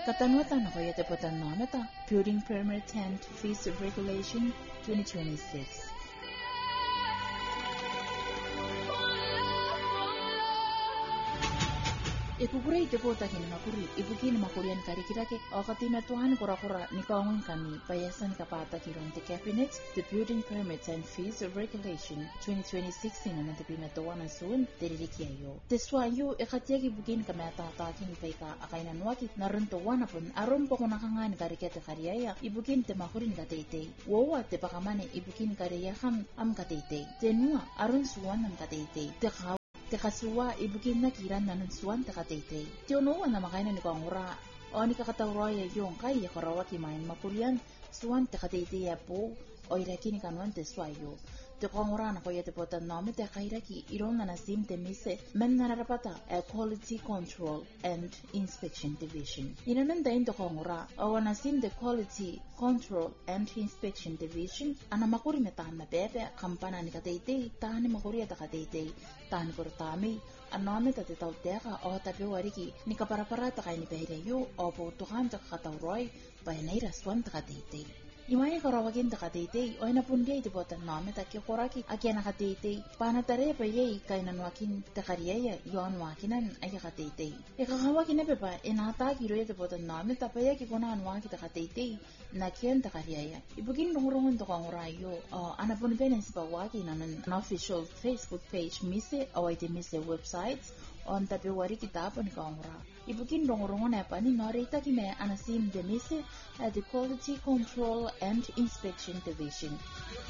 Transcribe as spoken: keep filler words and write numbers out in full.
Katanwatan ako yate po tanamata, Building Permit and Fees Regulation twenty twenty-six. Ikukuray te po takin makuri, ibukin makurian karikirake, o katinatuhan kura-kura ni kaungan kami, payasan kapata kiron te Cabinet, the Building Permits and Fees Regulation twenty twenty-six na natipinatuan ng suun, tiririkiayo. Teswayo, ikatiyag ibukin kami atatakin ipay ka akainanwaki, naruntuwan na pun, aron po kunakangan karikete kariyaya, ibukin te makurin katete. Wawa te pakamane, ibukin kariyakam am katete. Tenua, aron suwan am katete. Teka te kasuwa ibukin na kiran na nunsuan te katete. Tionuwa na makaina ni kongura. O ni kakatawraya yung kaya korawaki main mapurian suan te katete ya po o iraki ni kanuan te swayo. Te kongura na koya te potan nome te kairaki iron na nasim te mise men na narapata a Quality Control and Inspection Division. Inanandain te kongura o nasim te Quality Control and Inspection Division ana makuri na tahan na bebe kampana ni katete tahan ni makuri at katete tahan kurtami anome ta te tau teka o tabi wariki ni kaparaparata kay ni pehireyo o putukan ta kakatawroy payanay raswan ta katete. Imaya karawagin ta katete o inapunggay ti botan nome ta kikuraki akya na katete panatare pa yay kay nanwakin ta kariyaya yon wakinan ay katete. Ikakawakin na pepa inatagi roya ti botan nome ta paya kikunahan waki ta katete na kiyan ta kariyaya. Ibugin nungurungan to kang urayo o anapun penin sa pawaki na an official Facebook page mise o ay ti mise websites on tabi wari kitapon kang ura. Ibugin nungurungan na pa ni norita kime anasim de mise at the Quality Control and Inspection Division.